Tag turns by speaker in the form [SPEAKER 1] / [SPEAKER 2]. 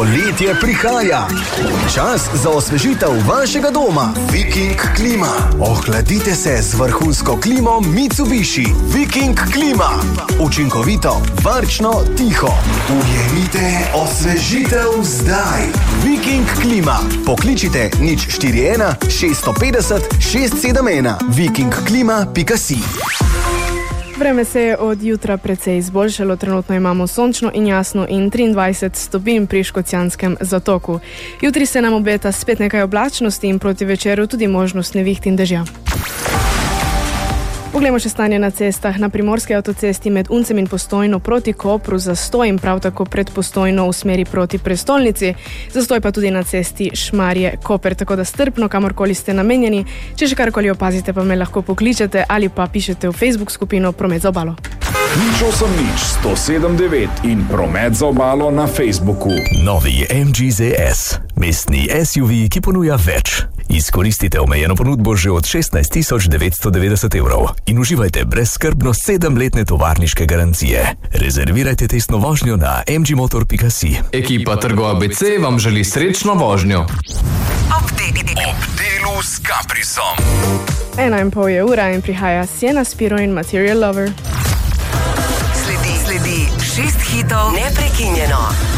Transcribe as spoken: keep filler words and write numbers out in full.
[SPEAKER 1] Poletje prihaja. Čas za osvežitev vašega doma. Viking klima. Ohladite se z vrhunsko klimo Mitsubishi. Viking klima. Učinkovito, varčno, tiho. Ujemite osvežitev zdaj. Viking klima. Pokličite nič štiri ena šest pet nula šest sedem ena. viking klima pika si.
[SPEAKER 2] Vreme se je od jutra precej izboljšalo, trenutno imamo sončno in jasno in triindvajset stopinj pri Škocjanskem zatoku. Jutri se nam obeta spet nekaj oblačnosti in proti večeru tudi možnost neviht in dežja. Poglejmo še stanje na cestah. Na primorski avtocesti med Uncem in Postojno proti Kopru zastoj in prav tako pred Postojno v smeri proti prestolnici. Zastoj pa tudi na cesti Šmarje-Koper, tako da strpno, kamorkoli ste namenjeni. Če še karkoli opazite, pa me lahko pokličete ali pa pišete v Facebook skupino Promet za obalo.
[SPEAKER 3] Nič osem nič sto sedem devet in Promet za obalo na Facebooku.
[SPEAKER 4] Novi M G Z S. Mestni S U V, ki ponuja več. Izkoristite omejeno ponudbo že od šestnajst tisoč devetsto devetdeset evrov in uživajte brezskrbno sedemletne tovarniške garancije. Rezervirajte testno vožnjo na em gi motor pika si.
[SPEAKER 5] Ekipa Trgo A B C vam želi srečno vožnjo.
[SPEAKER 4] Ob delu s Caprisom.
[SPEAKER 2] Ena in pol je ura in prihaja Sienna Spiro in Material Lover.
[SPEAKER 6] Sledi, sledi šest hitov neprekinjeno.